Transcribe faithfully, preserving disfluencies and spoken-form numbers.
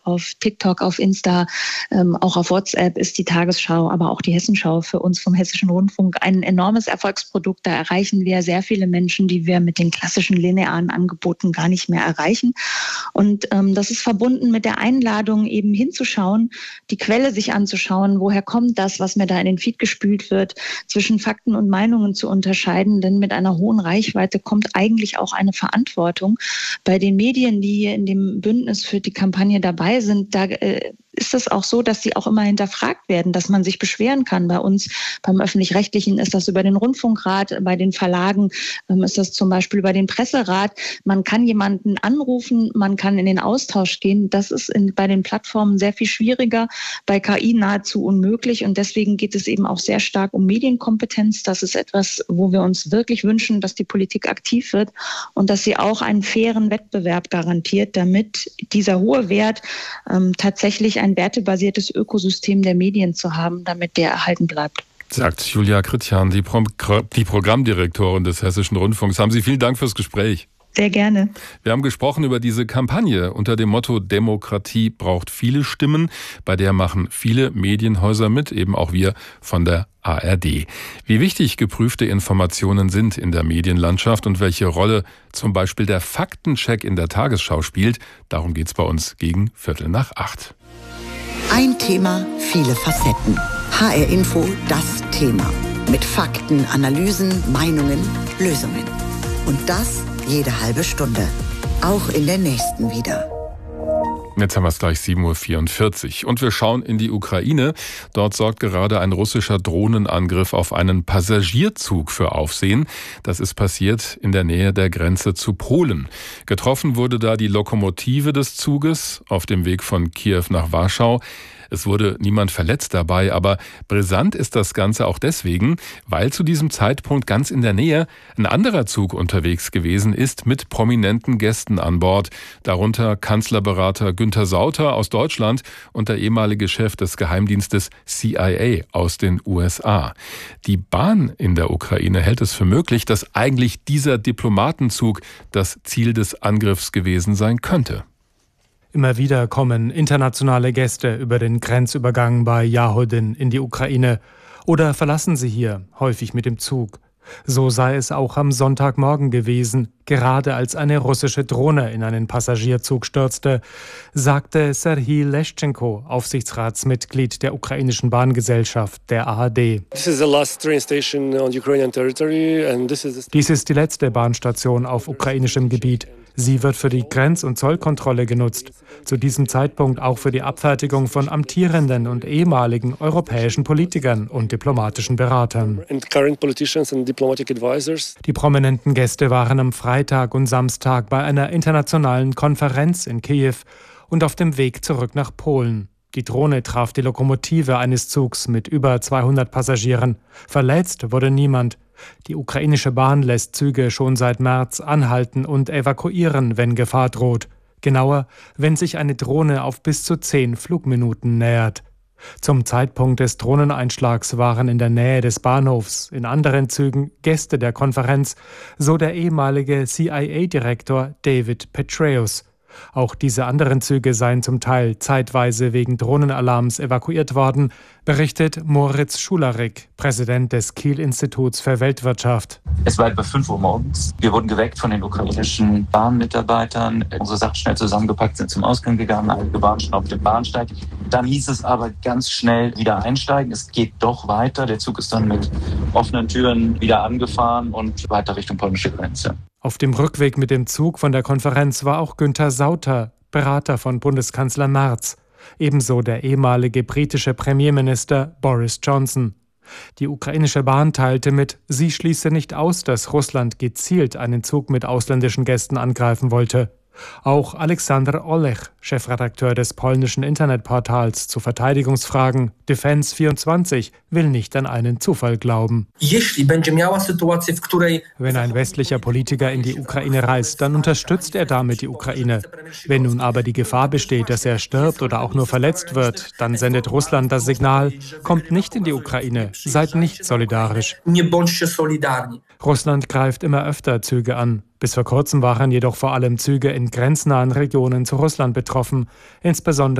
auf TikTok, auf Insta, ähm, auch auf WhatsApp ist die Tagesschau, aber auch die Hessenschau für uns vom Hessischen Rundfunk ein enormes Erfolgsprodukt. Da erreichen wir sehr viele Menschen, die wir mit den klassischen linearen Angeboten gar nicht mehr erreichen. Und ähm, das ist verbunden mit der Einladung, eben hinzuschauen, die Quelle sich anzuschauen, woher kommt das, was mir da in den Feed gespült wird, zwischen Fakten und Meinungen zu unterscheiden. Denn mit einer hohen Reichweite kommt eigentlich auch eine Verantwortung. Bei den Medien, die hier in dem Bündnis für die Kampagne dabei sind, da äh, ist es auch so, dass sie auch immer hinterfragt werden, dass man sich beschweren kann. Bei uns, beim Öffentlich-Rechtlichen, ist das über den Rundfunkrat, bei den Verlagen ähm, ist das zum Beispiel über den Presserat. Man kann jemanden anrufen, man kann in den Austausch gehen. Das ist in, bei den Plattformen sehr viel schwieriger, bei K I nahezu unmöglich. Und deswegen geht es eben auch sehr stark um Medienkompetenz. Das ist etwas, wo wir uns wirklich wünschen, dass die Politik aktiv wird und dass sie auch einen fairen Wettbewerb garantiert, damit dieser hohe Wert ähm, tatsächlich ein wertebasiertes Ökosystem der Medien zu haben, damit der erhalten bleibt. Sagt Julia Kritjan, die, Pro- die Programmdirektorin des Hessischen Rundfunks. Haben Sie vielen Dank fürs Gespräch. Sehr gerne. Wir haben gesprochen über diese Kampagne unter dem Motto Demokratie braucht viele Stimmen. Bei der machen viele Medienhäuser mit, eben auch wir von der A R D. Wie wichtig geprüfte Informationen sind in der Medienlandschaft und welche Rolle zum Beispiel der Faktencheck in der Tagesschau spielt, darum geht's bei uns gegen Viertel nach acht. Ein Thema, viele Facetten. H R Info, das Thema. Mit Fakten, Analysen, Meinungen, Lösungen. Und das jede halbe Stunde. Auch in der nächsten wieder. Jetzt haben wir es gleich sieben Uhr vierundvierzig und wir schauen in die Ukraine. Dort sorgt gerade ein russischer Drohnenangriff auf einen Passagierzug für Aufsehen. Das ist passiert in der Nähe der Grenze zu Polen. Getroffen wurde da die Lokomotive des Zuges auf dem Weg von Kiew nach Warschau. Es wurde niemand verletzt dabei, aber brisant ist das Ganze auch deswegen, weil zu diesem Zeitpunkt ganz in der Nähe ein anderer Zug unterwegs gewesen ist mit prominenten Gästen an Bord. Darunter Kanzlerberater Günther Sauter aus Deutschland und der ehemalige Chef des Geheimdienstes C I A aus den U S A. Die Bahn in der Ukraine hält es für möglich, dass eigentlich dieser Diplomatenzug das Ziel des Angriffs gewesen sein könnte. Immer wieder kommen internationale Gäste über den Grenzübergang bei Jahodin in die Ukraine oder verlassen sie hier, häufig mit dem Zug. So sei es auch am Sonntagmorgen gewesen, gerade als eine russische Drohne in einen Passagierzug stürzte, sagte Serhii Leschenko, Aufsichtsratsmitglied der ukrainischen Bahngesellschaft, der A R D. Dies ist die letzte Bahnstation auf ukrainischem Gebiet. Sie wird für die Grenz- und Zollkontrolle genutzt, zu diesem Zeitpunkt auch für die Abfertigung von amtierenden und ehemaligen europäischen Politikern und diplomatischen Beratern. Die prominenten Gäste waren am Freitag und Samstag bei einer internationalen Konferenz in Kiew und auf dem Weg zurück nach Polen. Die Drohne traf die Lokomotive eines Zugs mit über zweihundert Passagieren. Verletzt wurde niemand. Die ukrainische Bahn lässt Züge schon seit März anhalten und evakuieren, wenn Gefahr droht. Genauer, wenn sich eine Drohne auf bis zu zehn Flugminuten nähert. Zum Zeitpunkt des Drohneneinschlags waren in der Nähe des Bahnhofs in anderen Zügen Gäste der Konferenz, so der ehemalige C I A-Direktor David Petraeus. Auch diese anderen Züge seien zum Teil zeitweise wegen Drohnenalarms evakuiert worden, berichtet Moritz Schularik, Präsident des Kiel-Instituts für Weltwirtschaft. Es war etwa fünf Uhr morgens. Wir wurden geweckt von den ukrainischen Bahnmitarbeitern. Unsere Sachen schnell zusammengepackt, sind zum Ausgang gegangen, einige waren schon auf dem Bahnsteig. Dann hieß es aber ganz schnell wieder einsteigen. Es geht doch weiter. Der Zug ist dann mit offenen Türen wieder angefahren und weiter Richtung polnische Grenze. Auf dem Rückweg mit dem Zug von der Konferenz war auch Günther Sauter, Berater von Bundeskanzler Merz. Ebenso der ehemalige britische Premierminister Boris Johnson. Die ukrainische Bahn teilte mit, sie schließe nicht aus, dass Russland gezielt einen Zug mit ausländischen Gästen angreifen wollte. Auch Alexander Olech, Chefredakteur des polnischen Internetportals zu Verteidigungsfragen Defense vierundzwanzig, will nicht an einen Zufall glauben. Wenn ein westlicher Politiker in die Ukraine reist, dann unterstützt er damit die Ukraine. Wenn nun aber die Gefahr besteht, dass er stirbt oder auch nur verletzt wird, dann sendet Russland das Signal, kommt nicht in die Ukraine, seid nicht solidarisch. Russland greift immer öfter Züge an. Bis vor kurzem waren jedoch vor allem Züge in grenznahen Regionen zu Russland betroffen, insbesondere